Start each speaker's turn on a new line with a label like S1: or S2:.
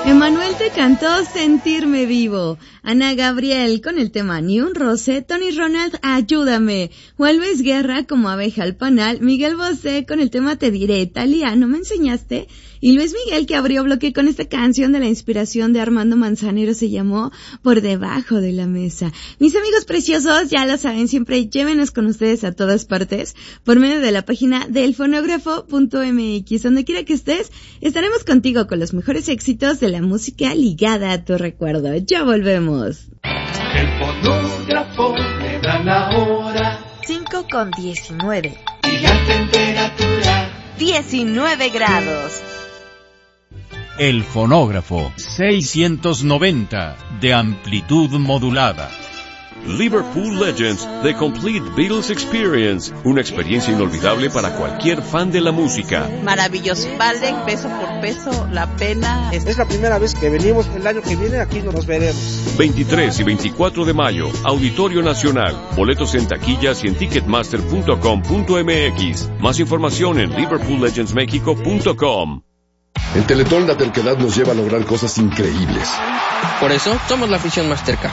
S1: Emanuel te cantó Sentirme Vivo. Ana Gabriel con el tema Ni un roce. Tony Ronald, Ayúdame. Juan Luis Guerra como Abeja al Panal. Miguel Bosé con el tema Te diré. Talía, ¿no me enseñaste? Y Luis Miguel, que abrió bloque con esta canción de la inspiración de Armando Manzanero, se llamó Por debajo de la mesa. Mis amigos preciosos, ya lo saben, siempre llévenos con ustedes a todas partes por medio de la página del fonógrafo.mx. Donde quiera que estés, estaremos contigo con los mejores éxitos de la música ligada a tu recuerdo. Ya volvemos.
S2: El fonógrafo me da la hora.
S3: 5:19.
S2: Y la temperatura
S3: 19 grados.
S4: El fonógrafo 690 de amplitud modulada.
S5: Liverpool Legends, The Complete Beatles Experience, una experiencia inolvidable para cualquier fan de la música.
S6: Maravilloso, vale peso por peso la pena.
S7: Es la primera vez que venimos, el año que viene aquí nos veremos.
S5: 23 y 24 de mayo, Auditorio Nacional. Boletos en taquillas y en ticketmaster.com.mx. Más información en liverpoollegendsmexico.com.
S8: En Teletón la terquedad nos lleva a lograr cosas increíbles.
S9: Por eso somos la afición más terca.